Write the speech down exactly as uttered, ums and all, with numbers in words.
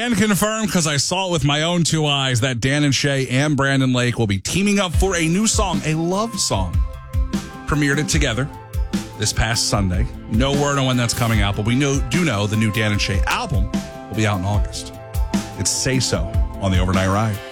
can confirm, because I saw it with my own two eyes, that Dan and Shay and Brandon Lake will be teaming up for a new song, a love song. Premiered it together this past Sunday. No word on when that's coming out, but we know, do know the new Dan and Shay album will be out in August. It's Say So on the Overnight Ride.